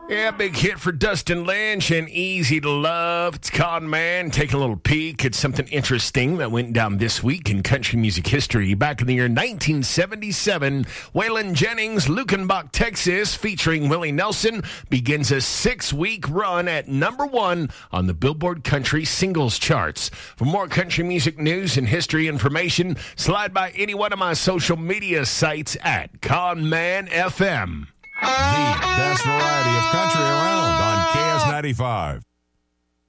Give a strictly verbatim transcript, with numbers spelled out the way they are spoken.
Yeah, big hit for Dustin Lynch and Easy to Love. It's Con Man taking a little peek at something interesting that went down this week in country music history. Back in the year nineteen seventy-seven, Waylon Jennings, Luckenbach, Texas, featuring Willie Nelson, begins a six-week run at number one on the Billboard Country Singles Charts. For more country music news and history information, slide by any one of my social media sites at Con Man F M. The best variety of country around on K S ninety-five.